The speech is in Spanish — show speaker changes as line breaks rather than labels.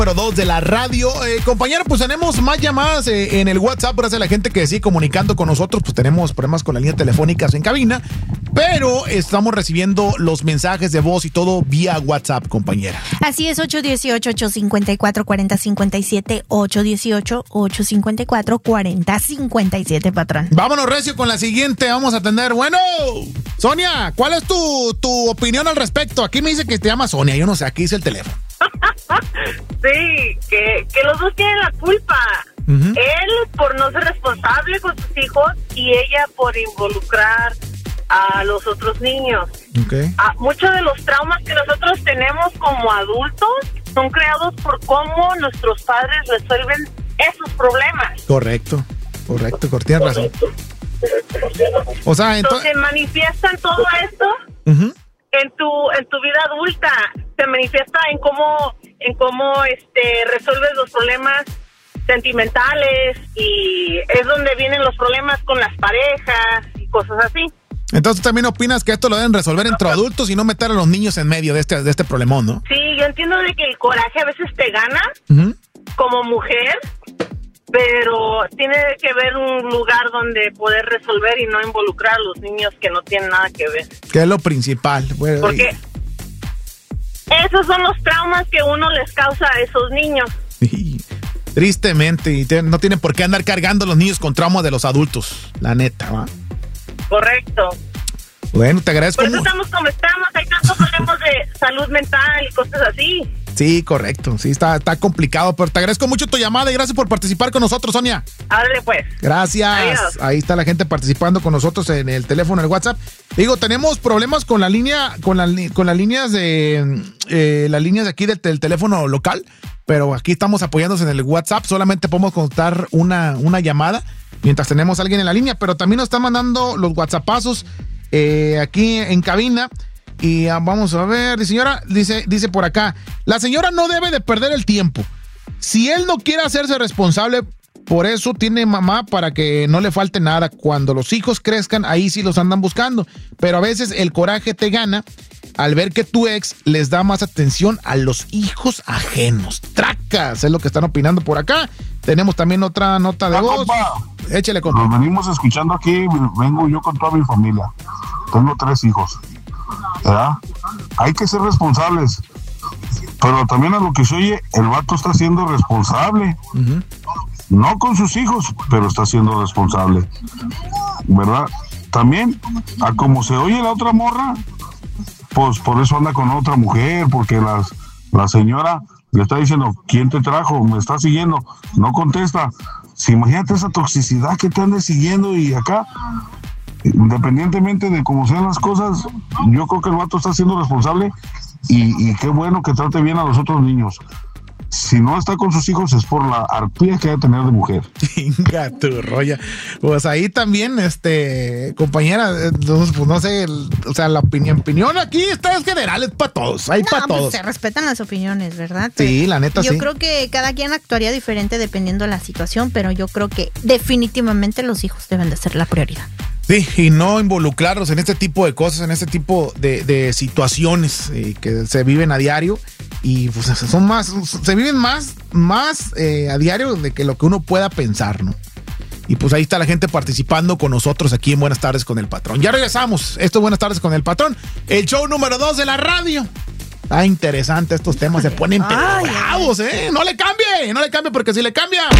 número 2 de la radio. Compañero, pues tenemos más llamadas en el WhatsApp, gracias a la gente que sigue comunicando con nosotros. Pues tenemos problemas con las líneas telefónicas en cabina, pero estamos recibiendo los mensajes de voz y todo vía WhatsApp, compañera.
Así es, 818-854-4057, 818-854-4057, patrón.
Vámonos, recio, con la siguiente. Vamos a atender. Bueno, Sonia, ¿cuál es tu opinión al respecto? Aquí me dice que te llama Sonia, yo no sé, aquí dice el teléfono.
Sí, que los dos tienen la culpa. Él por no ser responsable con sus hijos y ella por involucrar a los otros niños.
Okay.
Muchos de los traumas que nosotros tenemos como adultos son creados por cómo nuestros padres resuelven esos problemas.
Correcto, tienes razón. O sea,
entonces manifiestan todo esto en tu vida adulta. Se manifiesta en cómo resuelves los problemas sentimentales, y es donde vienen los problemas con las parejas y cosas así.
Entonces, ¿también opinas que esto lo deben resolver entre adultos y no meter a los niños en medio de este problemón, no?
Sí, yo entiendo de que el coraje a veces te gana como mujer, pero tiene que haber un lugar donde poder resolver y no involucrar a los niños que no tienen nada que ver.
Que es lo principal. Bueno,
porque esos son los traumas que uno les causa a esos niños.
Tristemente, y no tienen por qué andar cargando a los niños con traumas de los adultos, la neta, ¿va?
Correcto.
Bueno, te agradezco.
Por eso estamos como estamos, hay tantos problemas de salud mental y cosas así.
Sí, correcto, sí, está complicado, pero te agradezco mucho tu llamada y gracias por participar con nosotros, Sonia.
Ándale pues.
Gracias.
Adiós.
Ahí está la gente participando con nosotros en el teléfono, en el WhatsApp. Digo, tenemos problemas con la línea, con las líneas de aquí del teléfono local, pero aquí estamos apoyándonos en el WhatsApp. Solamente podemos contar una llamada mientras tenemos a alguien en la línea, pero también nos están mandando los WhatsAppazos aquí en cabina. Y vamos a ver, señora, dice por acá, la señora no debe de perder el tiempo. Si él no quiere hacerse responsable, por eso tiene mamá, para que no le falte nada. Cuando los hijos crezcan, ahí sí los andan buscando. Pero a veces el coraje te gana al ver que tu ex les da más atención a los hijos ajenos. Tracas, es lo que están opinando por acá. Tenemos también otra nota de voz.
Compa.
Échale, compa.
Nos venimos escuchando aquí, vengo yo con toda mi familia. Tengo 3 hijos. ¿Verdad? Hay que ser responsables, pero también a lo que se oye, el vato está siendo responsable, no con sus hijos, pero está siendo responsable, ¿verdad? También, a como se oye la otra morra, pues por eso anda con otra mujer, porque la señora le está diciendo, ¿quién te trajo? ¿Me está siguiendo? No contesta. Si imagínate esa toxicidad que te ande siguiendo, y acá, independientemente de cómo sean las cosas, yo creo que el vato está siendo responsable, y qué bueno que trate bien a los otros niños. Si no está con sus hijos es por la arpía que debe tener de mujer.
Venga, tu rolla. Pues ahí también, compañera, pues no sé, o sea, la opinión aquí está en general, es para todos, hay para todos.
Pues se respetan las opiniones, ¿verdad?
Sí, la neta,
yo
sí.
creo que cada quien actuaría diferente dependiendo de la situación, pero yo creo que definitivamente los hijos deben de ser la prioridad.
Sí, y no involucrarlos en este tipo de cosas, en este tipo de situaciones que se viven a diario, y pues se viven más a diario de que lo que uno pueda pensar, ¿no? Y pues ahí está la gente participando con nosotros aquí en Buenas Tardes con el Patrón. Ya regresamos. Esto es Buenas Tardes con el Patrón, el show número 2 de la radio. Está interesante estos temas, se ponen bravos, ¿eh? No le cambie, porque si le cambia...